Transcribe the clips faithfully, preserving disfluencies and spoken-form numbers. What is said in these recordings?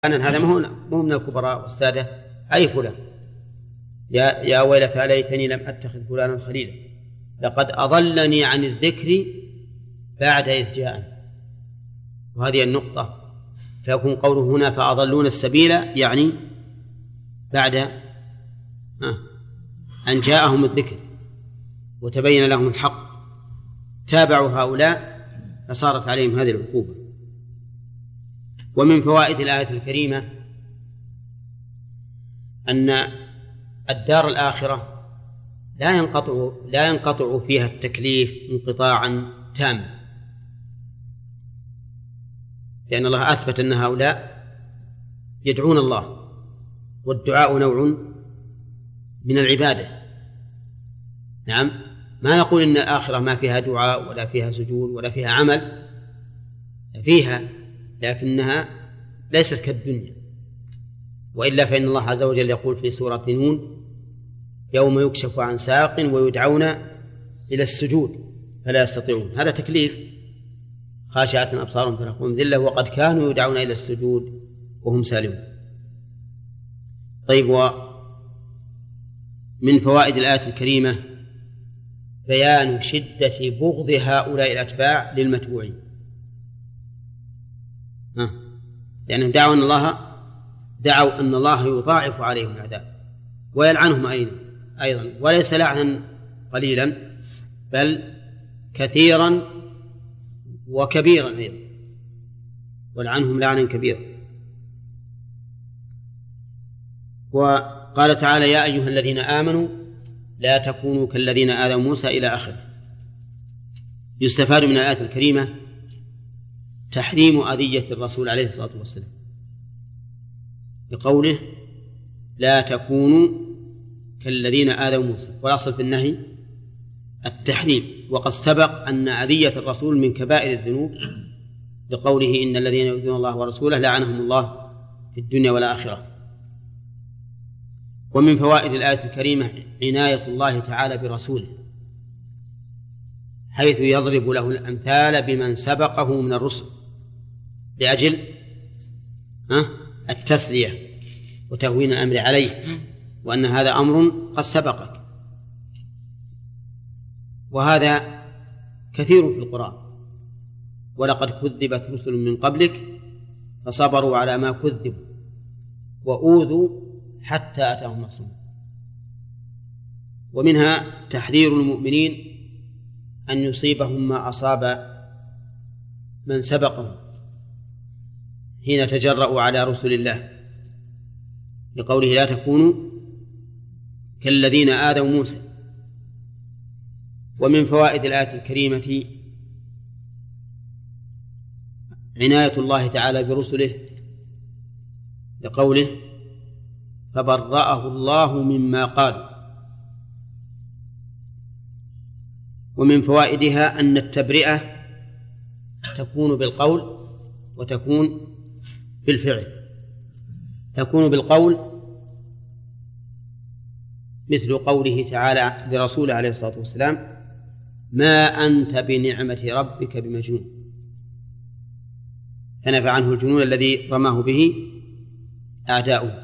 أنا هذا مو من الكبراء والسادة، أي فلان يا, يا ويلتى ليتني لم أتخذ فلانا خليلا لقد أضلني عن الذكر بعد إذ جاءني. وهذه النقطة، فيكون قوله هنا فأضلون السبيل يعني بعد أن جاءهم الذكر وتبين لهم الحق تابعوا هؤلاء فصارت عليهم هذه العقوبة. ومن فوائد الآية الكريمة أن الدار الآخرة لا ينقطع لا ينقطع فيها التكليف انقطاعا تاما، لأن الله أثبت أن هؤلاء يدعون الله، والدعاء نوع من العبادة. نعم، ما نقول إن الآخرة ما فيها دعاء ولا فيها سجود ولا فيها عمل، فيها، لكنها ليست كالدنيا. وإلا فإن الله عز وجل يقول في سورة نون يوم يكشف عن ساق ويدعون إلى السجود فلا يستطيعون، هذا تكليف، خاشعة أبصارهم ترهقهم ذلة وقد كانوا يدعون إلى السجود وهم سالمون. طيب، ومن فوائد الآية الكريمة بيان شدة بغض هؤلاء الأتباع للمتبوعين، ها، لأنهم دعوا أن الله دعوا أن الله يضاعف عليهم العذاب ويلعنهم أيضا، وليس لعنا قليلا بل كثيرا وكبيرا أيضا، ولعنهم لعنا كبيرا. وقال تعالى يا أيها الذين آمنوا لا تكونوا كالذين آذوا موسى إلى آخره. يستفاد من الآية الكريمة تحريم أذية الرسول عليه الصلاة والسلام بقوله لا تكونوا كالذين آذوا موسى، والأصل في النهي التحريم، وقد سبق أن أذية الرسول من كبائر الذنوب لقوله إن الذين يؤذون الله ورسوله لعنهم الله في الدنيا والآخرة. ومن فوائد الآية الكريمة عناية الله تعالى برسوله، حيث يضرب له الأمثال بمن سبقه من الرسل لأجل التسلية وتهوين الأمر عليه، وأن هذا أمر قد سبقك. وهذا كثير في القرآن، ولقد كذبت رسل من قبلك فصبروا على ما كذبوا وأوذوا حتى أتاهم نصرنا. ومنها تحذير المؤمنين أن يصيبهم ما أصاب من سبقهم حين تجرؤوا على رسل الله، لقوله لا تكونوا كالذين آذوا موسى. ومن فوائد الآية الكريمة عناية الله تعالى برسله، لقوله فبرأه الله مما قالوا. ومن فوائدها أن التبرئة تكون بالقول وتكون بالفعل. تكون بالقول مثل قوله تعالى لرسوله عليه الصلاة والسلام ما أنت بنعمة ربك بمجنون، فنفى عنه الجنون الذي رماه به أعداؤه،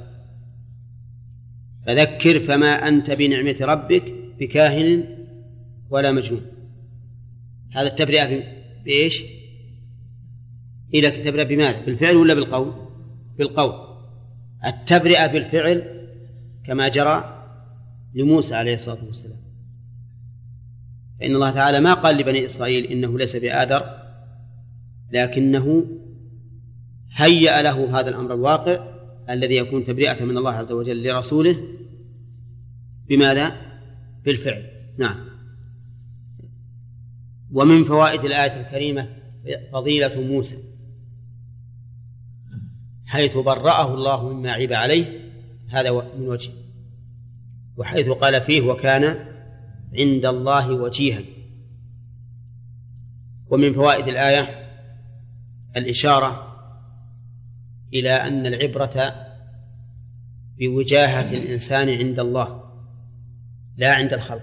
فذكر فما أنت بنعمة ربك بكاهن ولا مجنون. هذا التبرئة بإيش؟ إلى التبرئة بماذا؟ بالفعل ولا بالقول؟ بالقول. التبرئة بالفعل كما جرى لموسى عليه الصلاة والسلام، فإن الله تعالى ما قال لبني إسرائيل إنه ليس بآدر، لكنه هيأ له هذا الأمر الواقع الذي يكون تبرئة من الله عز وجل لرسوله بماذا؟ بالفعل. نعم. ومن فوائد الآية الكريمة فضيلة موسى، حيث برأه الله مما عيب عليه، هذا من وجه، وحيث قال فيه وكان عند الله وجيها. ومن فوائد الآية الإشارة إلى أن العبرة بوجاهة الإنسان عند الله لا عند الخلق،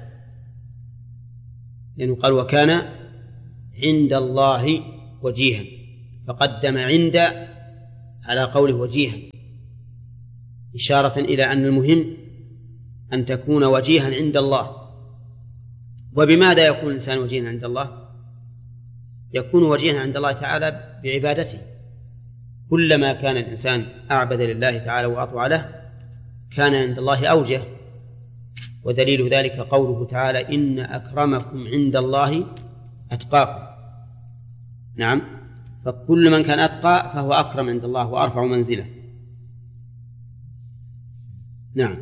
لأنه قال وكان عند الله وجيها، فقدم عند على قوله وجيها، إشارة إلى أن المهم أن تكون وجيها عند الله. وبماذا يكون الإنسان وجيها عند الله؟ يكون وجيها عند الله تعالى بعبادته. كلما كان الإنسان أعبد لله تعالى وأطوع له كان عند الله أوجه. ودليل ذلك قوله تعالى إن أكرمكم عند الله أتقاكم. نعم، فكل من كان أتقى فهو أكرم عند الله وأرفع منزله. نعم.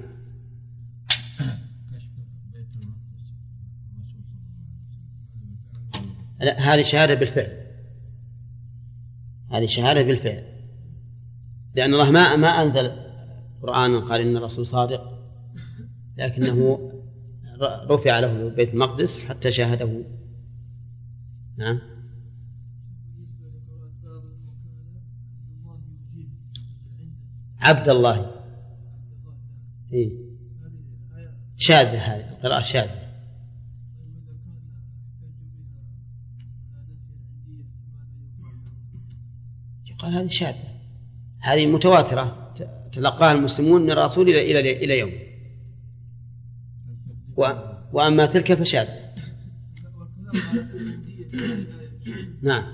هذه شهادة بالفعل، هذه شهادة بالفعل، لأن الله ما ما أنزل قرآنا قال إن الرسول صادق، لكنه رفع له بيت المقدس حتى شاهده. نعم. عبد الله، إيه؟ شاذة، هذه القراءة شاذة. قال هذه شاذة، هذه متواترة تلقاها المسلمون من الرسول إلى إلى إلى يوم، وأما تلك فشاذة. نعم،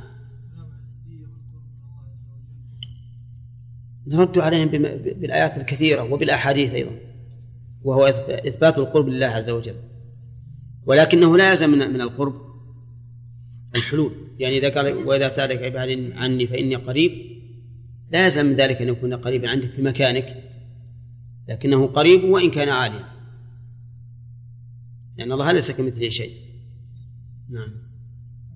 نرد عليهم بالآيات الكثيرة وبالأحاديث أيضا، وهو إثبات القرب لله عز وجل. ولكنه لا يلزم من القرب الحلول، يعني إذا قال وإذا سألك عبادي عني فإني قريب، لا يلزم من ذلك أن يكون قريبا عندك في مكانك، لكنه قريب وإن كان عاليا، لأن الله ليس كمثله شيء. نعم.